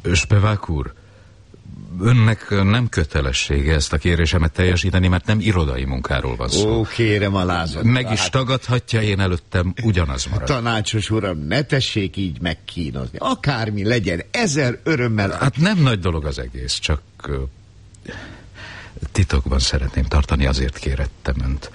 Spevák úr, önnek nem kötelessége ezt a kérésemet teljesíteni, mert nem irodai munkáról van szó. Ó, kérem a lázat. Meg is tagadhatja, én előttem ugyanaz marad. Tanácsos uram, ne tessék így megkínozni. Akármi legyen, 1000 örömmel... Hát nem nagy dolog az egész, csak titokban szeretném tartani, azért kérettem önt.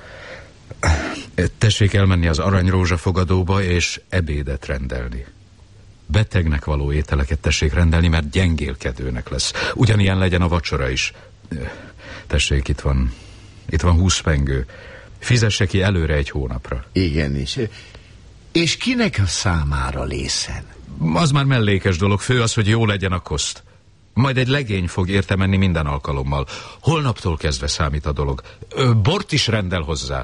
Tessék elmenni az Aranyrózsa fogadóba és ebédet rendelni. Betegnek való ételeket tessék rendelni, mert gyengélkedőnek lesz. Ugyanilyen legyen a vacsora is. Tessék, itt van 20 pengő. Fizesse ki előre 1 hónapra. Igenis. És kinek a számára lészen? Az már mellékes dolog, fő az, hogy jó legyen a koszt. Majd egy legény fog érte menni minden alkalommal. Holnaptól kezdve számít a dolog. Bort is rendel hozzá.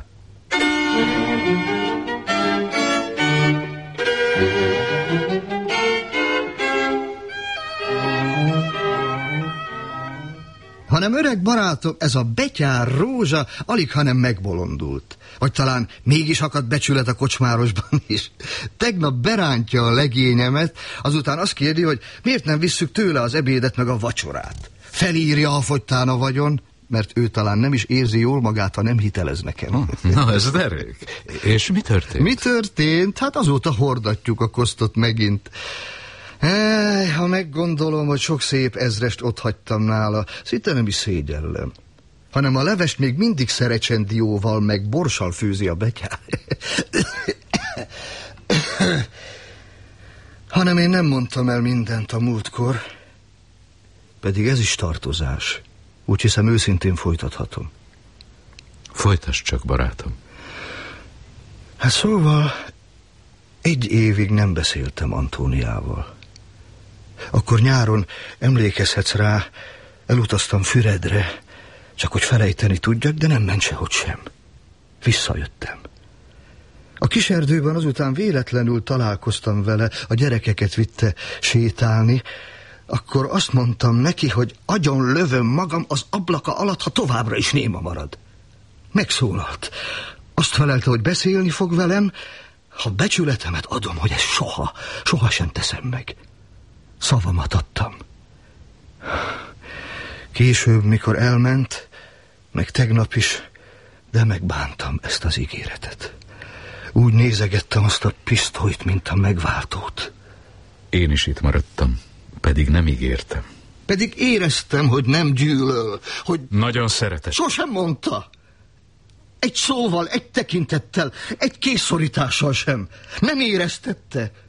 Hanem öreg barátom, ez a betyár Rózsa alig, hanem megbolondult. Vagy talán mégis akadt becsület a kocsmárosban is. Tegnap berántja a legényemet, azután azt kérdi, hogy miért nem visszük tőle az ebédet meg a vacsorát. Felírja, ha fogytán a vagyon, mert ő talán nem is érzi jól magát, ha nem hitelez nekem. Na, ez derék. És mi történt? Mi történt? Hát azóta hordatjuk a kosztot megint. Ha meggondolom, hogy sok szép ezrest otthagytam nála, szinte nem is szégyellem. Hanem a levest még mindig szerecsendióval meg borssal főzi a betyár. Hanem én nem mondtam el mindent a múltkor, pedig ez is tartozás. Úgy hiszem, őszintén folytathatom. Folytasd csak, barátom. Hát szóval 1 évig nem beszéltem Antóniával. Akkor nyáron, emlékezhetsz rá, elutaztam Füredre, csak hogy felejteni tudjak, de nem ment sehogy sem. Visszajöttem. A kiserdőben azután véletlenül találkoztam vele, a gyerekeket vitte sétálni, akkor azt mondtam neki, hogy agyon lövöm magam az ablaka alatt, ha továbbra is néma marad. Megszólalt. Azt felelte, hogy beszélni fog velem, ha becsületemet adom, hogy ezt soha sem teszem meg. Szavamat adtam. Később, mikor elment, meg tegnap is, de megbántam ezt az ígéretet. Úgy nézegettem azt a pisztolyt, mint a megváltót. Én is itt maradtam, pedig nem ígértem. Pedig éreztem, hogy nem gyűlöl, hogy... Nagyon szeretett. Sosem mondta. Egy szóval, egy tekintettel, egy kézszorítással sem. Nem éreztette.